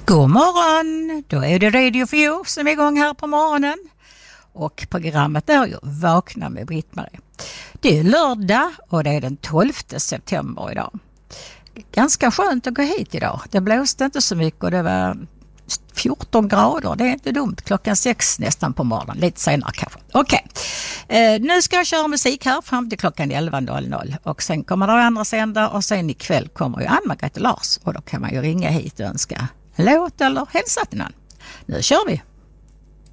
God morgon! Då är det Radio 4 som är igång här på morgonen. Och programmet är ju Vakna med Britt-Marie. Det är lördag och det är den 12 september idag. Ganska skönt att gå hit idag. Det blåste inte så mycket och det var 14 grader. Det är inte dumt. 6 nästan på morgonen. Lite senare kanske. Okej. Nu ska jag köra musik här fram till 11.00. Och sen kommer det andra sändare och sen ikväll kommer ju Ann-Margrethe Lars. Och då kan man ju ringa hit och önska en låt eller hälsa till någon. Nu kör vi!